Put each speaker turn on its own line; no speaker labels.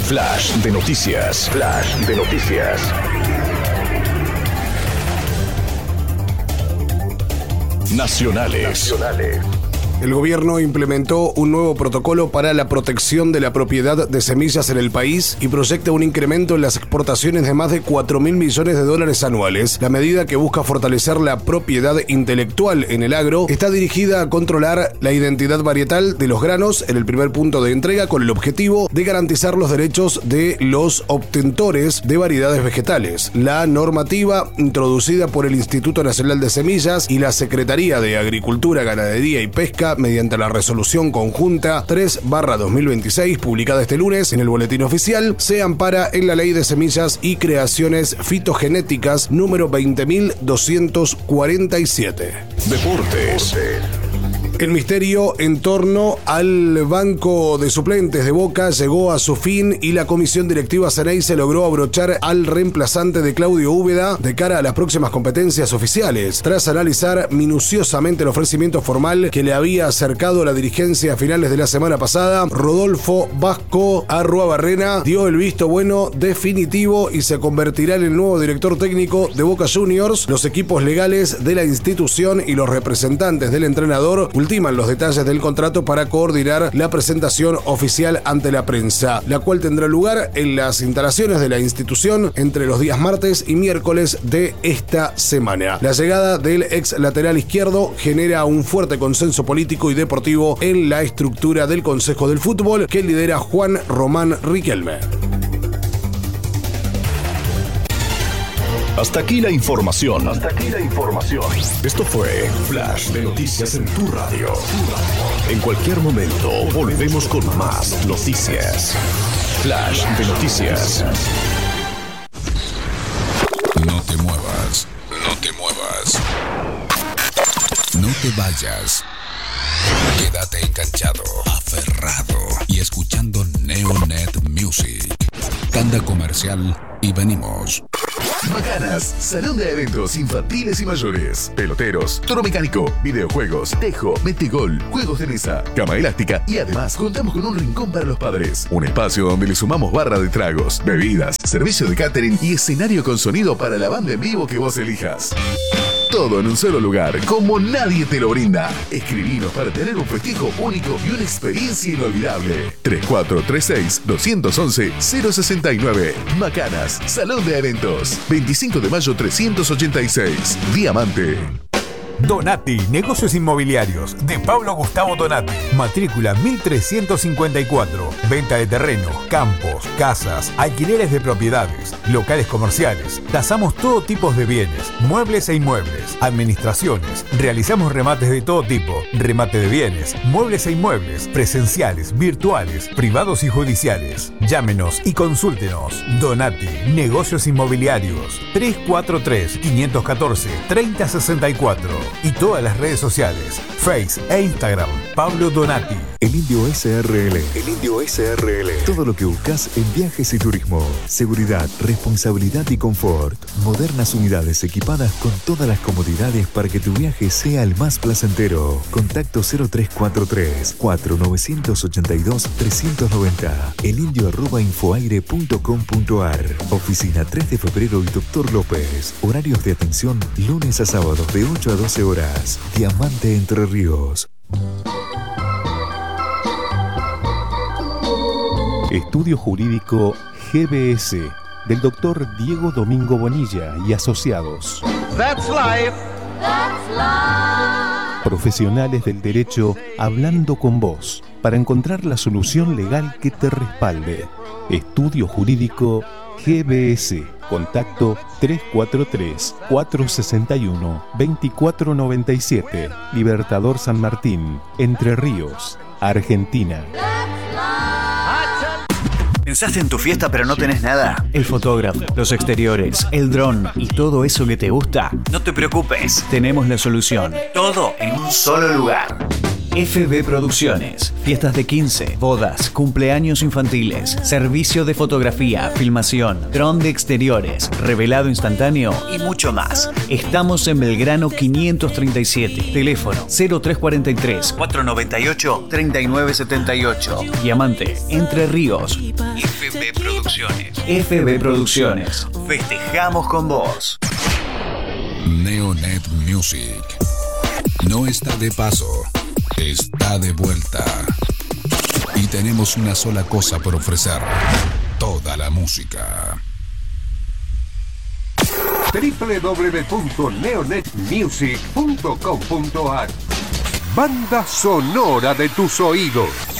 Flash de noticias. Flash de noticias. Nacionales.
El gobierno implementó un nuevo protocolo para la protección de la propiedad de semillas en el país y proyecta un incremento en las exportaciones de más de 4.000 millones de dólares anuales. La medida, que busca fortalecer la propiedad intelectual en el agro, está dirigida a controlar la identidad varietal de los granos en el primer punto de entrega, con el objetivo de garantizar los derechos de los obtentores de variedades vegetales. La normativa, introducida por el Instituto Nacional de Semillas y la Secretaría de Agricultura, Ganadería y Pesca, mediante la resolución conjunta 3/2026, publicada este lunes en el Boletín Oficial, se ampara en la Ley de Semillas y Creaciones Fitogenéticas número 20.247.
Deportes.
El misterio en torno al banco de suplentes de Boca llegó a su fin y la comisión directiva Ceneice logró abrochar al reemplazante de Claudio Úbeda de cara a las próximas competencias oficiales. Tras analizar minuciosamente el ofrecimiento formal que le había acercado la dirigencia a finales de la semana pasada, Rodolfo Vasco Arruabarrena dio el visto bueno definitivo y se convertirá en el nuevo director técnico de Boca Juniors. Los equipos legales de la institución y los representantes del entrenador ultiman los detalles del contrato para coordinar la presentación oficial ante la prensa, la cual tendrá lugar en las instalaciones de la institución entre los días martes y miércoles de esta semana. La llegada del ex lateral izquierdo genera un fuerte consenso político y deportivo en la estructura del Consejo del Fútbol que lidera Juan Román Riquelme.
Hasta aquí la información. Esto fue Flash de Noticias en tu radio. En cualquier momento volvemos con más noticias. Flash de Noticias.
No te muevas. No te muevas. No te vayas. Quédate enganchado, aferrado y escuchando Neonet Music. Tanda comercial y venimos.
Macanas, salón de eventos infantiles y mayores, peloteros, toro mecánico, videojuegos, tejo, metegol, juegos de mesa, cama elástica y además contamos con un rincón para los padres. Un espacio donde le sumamos barra de tragos, bebidas, servicio de catering y escenario con sonido para la banda en vivo que vos elijas. Todo en un solo lugar, como nadie te lo brinda. Escribinos para tener un festejo único y una experiencia inolvidable. 3436-211-069. Macanas, Salón de Eventos. 25 de mayo 386. Diamante.
Donati, negocios inmobiliarios, de Pablo Gustavo Donati. Matrícula 1354. Venta de terrenos, campos, casas, alquileres de propiedades, locales comerciales. Tasamos todo tipo de bienes, muebles e inmuebles, administraciones. Realizamos remates de todo tipo, remate de bienes, muebles e inmuebles, presenciales, virtuales, privados y judiciales. Llámenos y consúltenos. Donati, negocios inmobiliarios. 343-514-3064. Y todas las redes sociales, Face e Instagram, Pablo Donati.
El Indio SRL. Todo lo que buscas en viajes y turismo. Seguridad, responsabilidad y confort. Modernas unidades equipadas con todas las comodidades para que tu viaje sea el más placentero. Contacto 0343-4982-390. elindio@infoaire.com.ar. Oficina 3 de febrero y Dr. López. Horarios de atención lunes a sábados de 8 a 12 horas. Diamante Entre Ríos.
Estudio Jurídico GBS del Dr. Diego Domingo Bonilla y asociados.
That's life.
Profesionales del derecho hablando con vos para encontrar la solución legal que te respalde. Estudio Jurídico GBS. Contacto 343-461-2497. Libertador San Martín, Entre Ríos, Argentina.
¿Pensaste en tu fiesta pero no tenés nada? El fotógrafo, los exteriores, el dron y todo eso que te gusta. No te preocupes, tenemos la solución. Todo en un solo lugar. FB Producciones. Fiestas de 15, bodas, cumpleaños infantiles, servicio de fotografía, filmación, dron de exteriores, revelado instantáneo y mucho más. Estamos en Belgrano 537. Teléfono 0343 498 3978. Diamante, Entre Ríos. FB Producciones. FB Producciones. Festejamos con vos.
Neonet Music. No está de paso, está de vuelta. Y tenemos una sola cosa por ofrecer: toda la música.
www.neonetmusic.com.ar. Banda sonora de tus oídos.